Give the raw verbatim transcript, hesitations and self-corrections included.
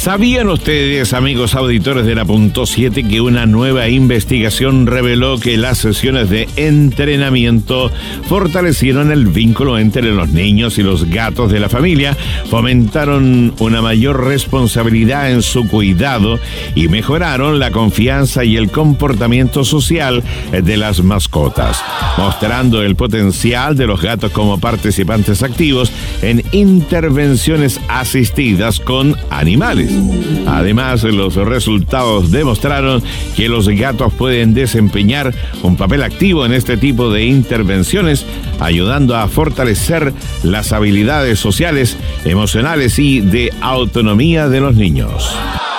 ¿Sabían ustedes, amigos auditores de la Punto siete, que una nueva investigación reveló que las sesiones de entrenamiento fortalecieron el vínculo entre los niños y los gatos de la familia, fomentaron una mayor responsabilidad en su cuidado y mejoraron la confianza y el comportamiento social de las mascotas, mostrando el potencial de los gatos como participantes activos en intervenciones asistidas con animales? Además, los resultados demostraron que los gatos pueden desempeñar un papel activo en este tipo de intervenciones, ayudando a fortalecer las habilidades sociales, emocionales y de autonomía de los niños.